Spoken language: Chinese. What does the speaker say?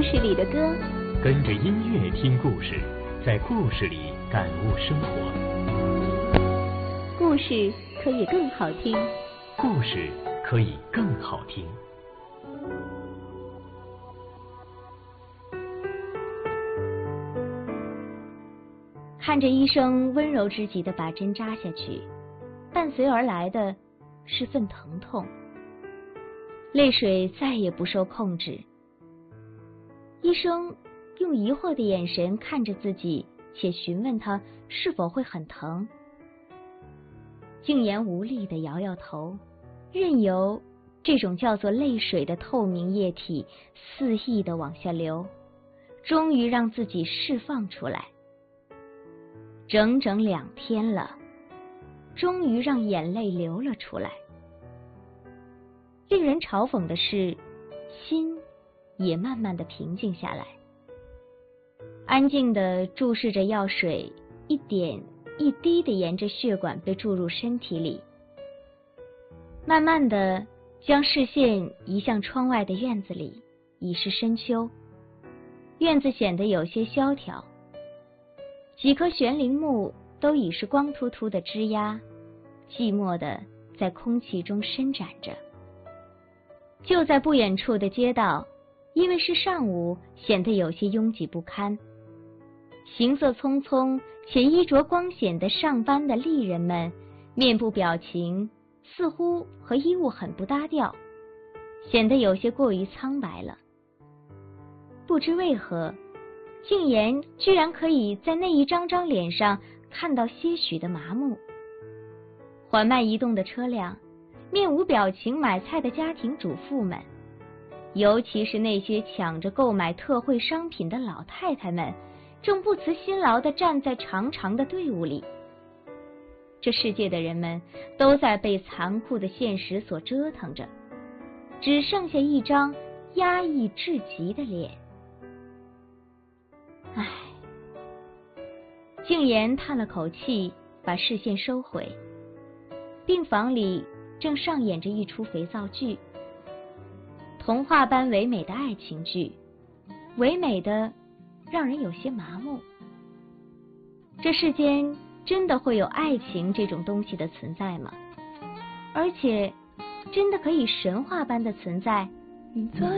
事里的歌， 跟着音乐听故事，在故事里感悟生活。 故事可以更好听， 故事可以更好听。 看着医生温柔之极地把针扎下去，伴随而来的是份疼痛，泪水再也不受控制。医生用疑惑的眼神看着自己，且询问他是否会很疼。静言无力地摇摇头，任由这种叫做泪水的透明液体肆意地往下流，终于让自己释放出来。整整2天了，终于让眼泪流了出来。令人嘲讽的是，心也慢慢的平静下来，安静地注视着药水一点一滴地沿着血管被注入身体里，慢慢地将视线移向窗外的院子里。已是深秋，院子显得有些萧条，几棵悬铃木都已是光秃秃的枝桠，寂寞地在空气中伸展着。就在不远处的街道，因为是上午，显得有些拥挤不堪。行色匆匆且衣着光鲜的上班的丽人们，面部表情似乎和衣物很不搭调，显得有些过于苍白了。不知为何，静言居然可以在那一张张脸上看到些许的麻木。缓慢移动的车辆，面无表情买菜的家庭主妇们，尤其是那些抢着购买特惠商品的老太太们，正不辞辛劳地站在长长的队伍里。这世界的人们都在被残酷的现实所折腾着，只剩下一张压抑至极的脸。唉，静言叹了口气，把视线收回。病房里正上演着一出肥皂剧，童话般唯美的爱情剧，唯美的让人有些麻木。这世间真的会有爱情这种东西的存在吗？而且真的可以神话般的存在？ 你在